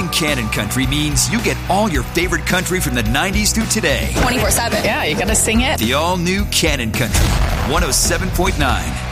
Owning Canon Country means you get all your favorite country from the 90s through today. 24/7. Yeah, you gotta sing it. The all-new Canon Country, 107.9